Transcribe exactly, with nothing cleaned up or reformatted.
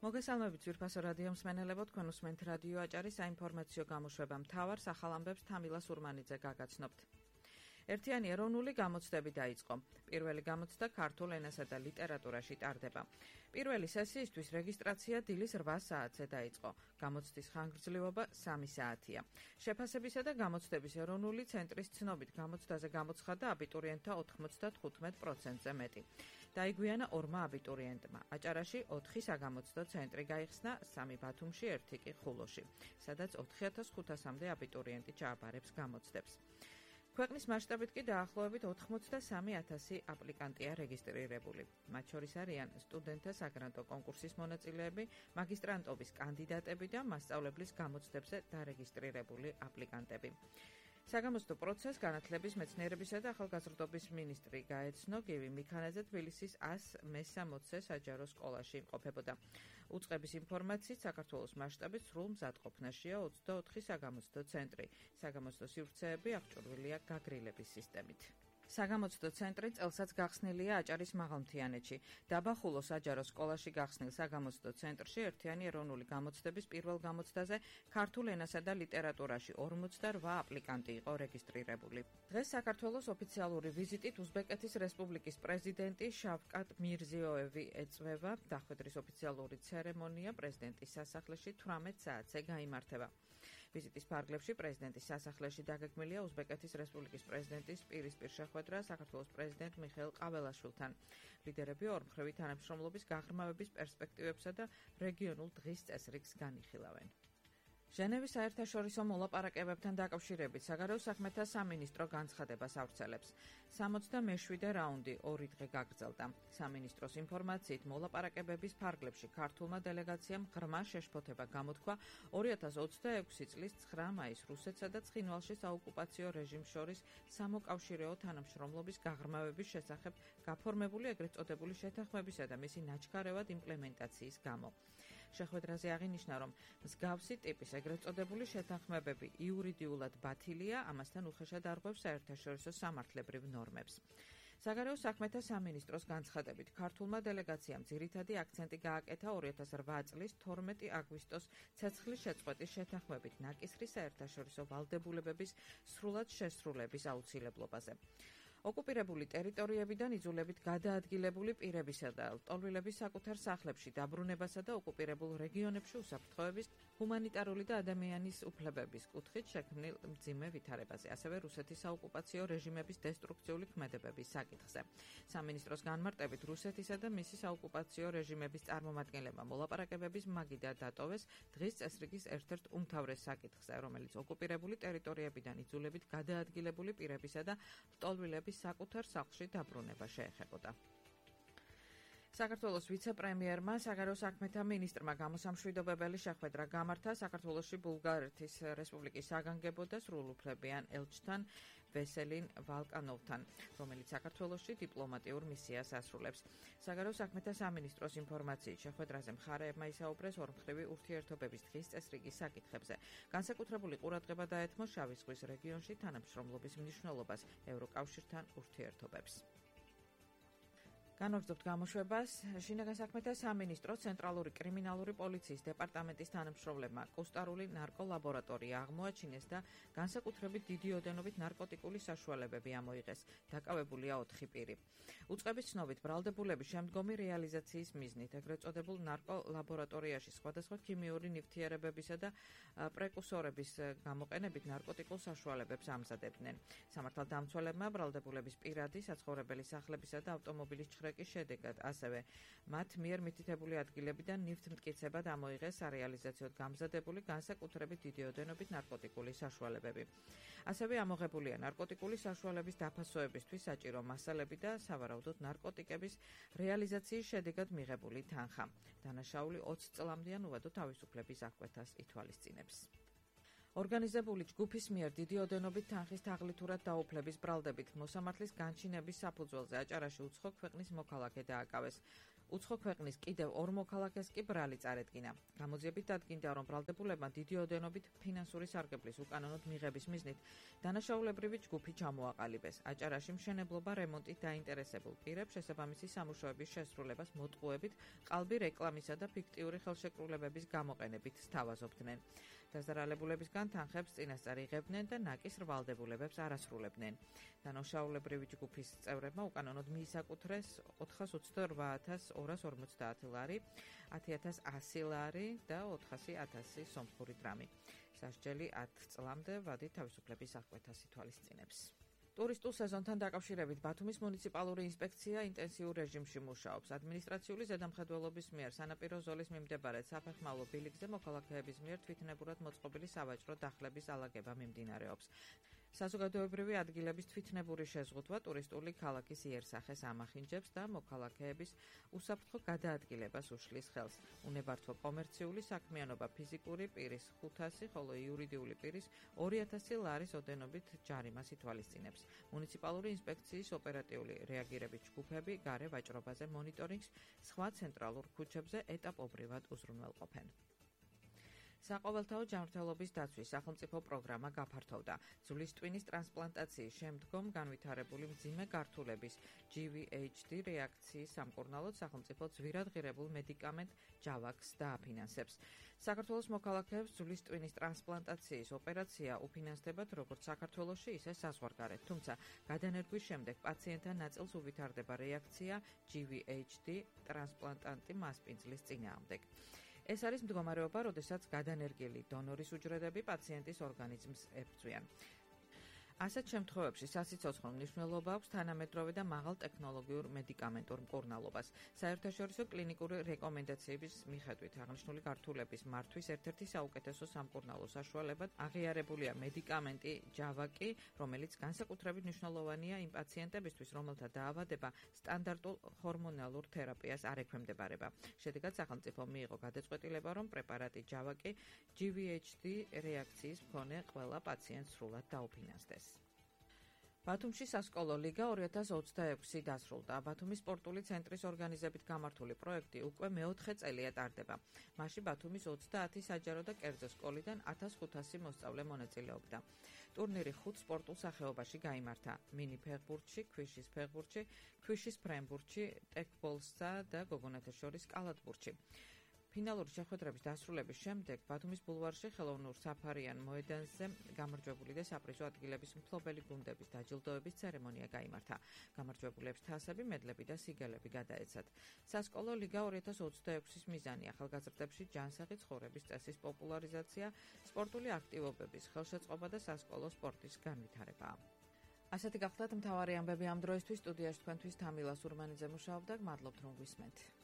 მოგესალმებით ძვირფასო რადიო მსმენელებო, თქვენ უსმენთ რადიო აჭარის საინფორმაციო გამოშვება. მთავარ სახალ ამბებს თამილა სურმანიძე გაგაცნობთ. ერთიანი ეროვნული გამოცდები დაიწყო. პირველი გამოცდა ქართულ ენასა და ლიტერატურაში ტარდება. პირველი სესიისთვის რეგისტრაცია დილის რვა საათზე დაიწყო. გამოცდის ხანგრძლივობა სამი საათია. შეფასებისა და გამოცდების ეროვნული ცენტრის ცნობით გამოცდაზე გამოცხადა აბიტურიენტთა ოთხმოცდათხუთმეტ პროცენტზე მეტი. დაიგვიანა ორმა აბიტურიენტმა. აჭარაში ოთხი საგამოცდო ცენტრი გაიხსნა, სამი ბათუმში, ერთი კი ხულოში, სადაც ოთხი ათას ხუთასამდე აბიტურიენტი ჩააბარებს გამოცდებს. ქვეყნის მასშტაბით კი დაახლოებით ოთხმოცდასამი ათასი აპლიკანტია რეგისტრირებული. მათ შორის არიან სტუდენტთა საგრანტო კონკურსის მონაწილეები, მაგისტრანტობის კანდიდატები და მასწავლებლის გამოცდებზე დარეგისტრირებული აპლიკანტები. საგამოცდო პროცესს განათლების, მეცნიერებისა და ახალგაზრდობის მინისტრი გაეცნო. გივი მიქანაძე თბილისის ას მესამოცე საჯარო სკოლაში იმყოფებოდა. უწყების ინფორმაციით საქართველოს მასშტაბით სრულ მზადყოფნაშია ოცდაოთხი საგამოცდო ცენტრი. საგამოცდო სივრცეები აღჭურვილია გაგრილების სისტემით. საგამოცდო ცენტრი წელსაც გახსნილია აჭარის მაღალმთიანეთში. დაბახულო საჯარო სკოლაში გახსნილ საგამოცდო ცენტრში ერთიანი ეროვნული გამოცდების პირველ გამოცდაზე ქართულ ენასა და ლიტერატურაში ორმოცდარვა აპლიკანტი იყო რეგისტრირებული. დღეს საქართველოს ოფიციალური ვიზიტით უზბეკეთის რესპუბლიკის პრეზიდენტი შავკატ მირზიოევი ეწვევა. დახვედრის ოფიციალური ცერემონია პრეზიდენტის სასახლეში თვრამეტ საათზე გაიმართება. ვიზიტის ფარგლებში პრეზიდენტის სასახლეში დაგეგმილია უზბეკეთის რესპუბლიკის პრეზიდენტის პირისპირ შეხვედრა საქართველოს პრეზიდენტ მიხეილ ყაველაშვილთან. ლიდერები ორმხრივი თანამშრომლობის გაღრმავების პერსპექტივებსა და რეგიონულ დღის წესრიგს განიხილავენ. ჟენევის საერთაშორისო მოლაპარაკებებთან დაკავშირებით საგარეო საქმეთა სამინისტრო განცხადებას ავრცელებს. სამოცდამეშვიდე რაუნდი ორი დღე გაგრძელდა. სამინისტროს ინფორმაციით მოლაპარაკებების ფარგლებში ქართულმა დელეგაციამ ღრმა შეშფოთება გამოთქვა ორი ათას ოცდაექვსი წლის ცხრა მაისს რუსეთსა და ცხინვალში საოკუპაციო რეჟიმს შორის სამოკავშირეო თანამშრომლობის გაღრმავების შესახებ გაფორმებული ეგრეთ წოდებული შეთანხმებისა და მისი ნაჩქარევად იმპლემენტაციის გამო. შეხვედრაზე აღინიშნა, რომ მსგავსი ტიპის ეგრეთ წოდებული შეთანხმებები იურიდიულად ბათილია, ამასთან უხეშად არღვევს საერთაშორისო სამართლებრივ ნორმებს. საგარეო საქმეთა სამინისტროს განცხადებით, ქართულმა დელეგაციამ ძირითადი აქცენტი გააკეთა ორი ათას რვა წლის თორმეტი აგვისტოს ცეცხლის შეწყვეტის შეთანხმებით ნაკისრის საერთაშორისო ვალდებულებების სრულად შესრულების აუცილებლობაზე. ოკუპირებული ტერიტორიებიდან იძულებით გადაადგილებული პირებისა და ლტოლვილების საკუთარ სახლებში დაბრუნებასა და ოკუპირებულ რეგიონებში უსაფრთხოების, ჰუმანიტარული და ადამიანის უფლებების კუთხით შექმნილ მძიმე ვითარებაზე, ასევე რუსეთის საოკუპაციო რეჟიმების დესტრუქციული ქმედებების საკითხზე. სამინისტროს განმარტებით, რუსეთისა და მისი საოკუპაციო რეჟიმების წარმომადგენლებმა მოლაპარაკებების მაგიდა დატოვეს დღის წესრიგის ერთ-ერთ უმთავრეს საკითხზე, რომელიც ოკუპირებული ტერიტორიებიდან იძულებით გადაადგილებული პირებისა და ლტოლვილების საკუთარ სახლში დაბრუნება შეეხებოდა. საქართველოს ვიცე-პრემიერმა საგარეო საქმეთა მინისტრმა გამოსამშვიდობებელი შეხვედრა გამართა საქართველოში ბულგარეთის რესპუბლიკის საგანგებო და სრულუფლებიან ელჩთან ვესელინ ვალკანოვთან, რომელიც საქართველოში დიპლომატიურ მისიას ასრულებს. საგარეო საქმეთა სამინისტროს ინფორმაციით შეხვედრაზე მხარეებმა ისაუბრეს ორმხრივი ურთიერთობების დღის წესრიგის საკითხებზე. განსაკუთრებული ყურადღება დაეთმო შავი ზღვის რეგიონში თანამშრომლობის მნიშვნელობას, ევროკავშირთან ურთიერთობებს. განვაგრძობთ გამოშვებას. შინაგან საქმეთა სამინისტროს ცენტრალური კრიმინალური პოლიციის დეპარტამენტის თანამშრომლებმა კუსტარული ნარკოლაბორატორია აღმოაჩინეს და განსაკუთრებით დიდი ოდენობით ნარკოტიკული საშუალებები ამოიღეს. დაკავებულია ოთხი პირი. უწყების ცნობით, ბრალდებულების შემდგომი რეალიზაციის მიზნით ეგრეთ წოდებულ ნარკოლაბორატორიაში სხვადასხვა ქიმიური ნივთიერებებისა და პრეკურსორების გამოყენებით ნარკოტიკულ საშუალებებს ამზადებდნენ. სამართალდამცველებმა ბრალდებულების პირადი, საცხოვრებელი სახლებისა და ავტომობილის რეკის შედეგად, ასევე მათ მიერ მითითებული ადგილებიდან ნივთმტკიცებად ამოიღეს სარეალიზაციოდ გამზადებული განსაკუთრებით დიდი ოდენობით ნარკოტიკული საშუალებები. ასევე ამოღებულია ნარკოტიკული საშუალების დაფასოებისთვის საჭირო მასალები და სავარაუდოდ ნარკოტიკების რეალიზაციის შედეგად მიღებული თანხა. დანაშაული ოცი წლამდე უვადო თავისუფლების აღკვეთას ითვალისწინებს. ორგანიზებული ჯგუფის მიერ დიდი ოდენობით თანხის თაღლითურად დაუფლების ბრალდებით მოსამართლის განჩინების საფუძველზე აჭარაში უცხო ქვეყნის მოქალაქე დააკავეს. უცხო ქვეყნის კიდევ ორ მოქალაქეს კი ბრალი წარედგინა. გამოძიებით დადგინდა, რომ ბრალდებულებმა დიდი ოდენობით ფინანსური სარგებლის უკანონოდ მიღების მიზნით დანაშაულებრივი ჯგუფი ჩამოაყალიბეს. აჭარაში მშენებლობა რემონტით დაინტერესებულ პირებს შესაბამისი სამუშაოების შესრულებას მოტყუებით ყალბი რეკლამისა და ფიქტიური ხელშეკრულებების გამოყენებით სთავაზობდნენ. დაზარალებულებისგან თანხებს წინასწარ იღებდნენ და ნაკის რვალდებულებებს არ ასრულებდნენ. დანაშაულებრივი ჯგუფის წევრებმა უკანონოდ მიისაკუთრეს ოთხას ოცდაორბა ათას ორას ორმოცდაათი ლარი, ათი ათას ასი ლარი და ოთხასი ათასი სომხური დრამი. სასჯელი ათ წლამდე ვადით თავისუფლების აღკვეთას ითვალისწინებს. ტურისტულ სეზონთან დაკავშირებით ბათუმის მუნიციპალური ინსპექცია ინტენსიურ რეჟიმში მუშაობს. ადმინისტრაციული ზედამხედველობის მიერ სანაპირო ზოლის მიმდებარედ საფეხმავლო ბილიკზე მოქალაქეების მიერ თვითნებურად მოწყობილი სავაჭრო დახლების ალაგება მიმდინარეობს. საზოგადოებრივი ადგილების თვითნებური შეზღუდვა ტურისტული ქალაქის იერსახეს ამახინჯებს და მოქალაქეების უსაფრთხო გადაადგილებას უშლის ხელს. უნებართვო კომერციული საქმიანობა ფიზიკური პირის ხუთასი, ხოლო იურიდიული პირის ორი ათასი ლარის ოდენობით ჯარიმას ითვალისწინებს. მუნიციპალური ინსპექციის ოპერატიული რეაგირების ჯგუფები გარე ვაჭრობაზე მონიტორინგს სხვა ცენტრალურ ქუჩებზე ეტაპობრივად უზრუნველყოფენ. საყოველთაო ჯანმრთელობის დაცვის სახელმწიფო პროგრამა გაფართოვდა. ძვლის ტვინის ტრანსპლანტაციის შემდგომ განვითარებული მძიმე გართულების ჯი ვი ეიჩ დი რეაქციის სამკურნალოდ სახელმწიფო ძვირად ღირებულ მედიკამენტ ჯავაკს დააფინანსებს. საქართველოს მოქალაქეებს ძვლის ტვინის ტრანსპლანტაციის ოპერაცია უფინანსდებათ როგორც საქართველოში, ისე საზღვარგარეთ. თუმცა გადანერგვის შემდეგ პაციენტთა ნაწილს უვითარდება რეაქცია ჯი ვი ეიჩ დი ტრანსპლანტანტი მასპინძლის წინააღმდეგ. ეს არის მდგომარეობა, როდესაც გადანერგილი დონორის უჯრედები პაციენტის ორგანიზმს ებრძვიან. ასეთ შემთხვევებში სასიცოცხლო მნიშვნელობა აქვს თანამედროვე და მაღალ ტექნოლოგიურ მედიკამენტურ მკურნალობას. საერთაშორისო კლინიკური რეკომენდაციების მიხედვით აღნიშნული გართულების მართვის ერთ-ერთი საუკეთესო სამკურნალო საშუალებად აღიარებულია მედიკამენტი ჯავაკი, რომელიც განსაკუთრებით მნიშვნელოვანია იმ პაციენტებისთვის, რომელთა დაავადება სტანდარტულ ჰორმონალურ თერაპიას არ ექვემდებარება. შედეგად სახელმწიფო მიიღო გადაწყვეტილება, რომ პრეპარატი ჯავაკი ჯი ვი ეიჩ დი რეაქციის მქონე ყველა პაციენტს სრულად დაუფინანსდეს. ბათუმში სასკოლო ლიგა ორი ათას ოცდაექვსი დასრულდა. ბათუმის სპორტული ცენტრის ორგანიზებით გამართული პროექტი უკვე მეოთხე წელია ტარდება. მასში ბათუმის ოცდაათი საჯარო და კერძო სკოლიდან ათას ხუთასი მოსწავლე მონაწილეობდა. ტურნირი ხუთ სპორტულ სახეობაში გაიმართა: მინი ფეხბურთში, ქვიშის ფეხბურთში, ქვიშის ფრენბურთში, ტეკბოლსა და გოგონათა შორის კალათბურთში. ფინალური შეხვედრების დასრულების შემდეგ ბათუმის ბულვარში ხელოვნურ საფარიან მოედანზე გამარჯვებული და საპრიზო ადგილების მფლობელი გუნდების დაჯილდოების ცერემონია გაიმართა. გამარჯვებულებს თასები, მედლები და სიგელები გადაეცათ. სასკოლო ლიგა ორი ათას ოცდაექვსის მიზანი ახალგაზრდებში ჯანსაღი ცხოვრების წესის პოპულარიზაცია, სპორტული აქტივობების ხელშეწყობა და სასკოლო სპორტის განვითარებაა. ასეთი გახლდათ მთავარი ამბები ამ დროისთვის. სტუდიაში თქვენთვის თამილა სურმანიძე მუშაობდა. მადლობთ, რომ გვისმენთ.